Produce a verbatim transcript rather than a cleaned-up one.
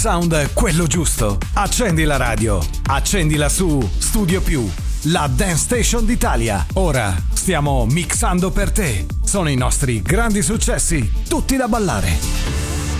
Sound è quello giusto. Accendi la radio. Accendila su Studio Più, la Dance Station d'Italia. Ora stiamo mixando per te. Sono i nostri grandi successi, tutti da ballare.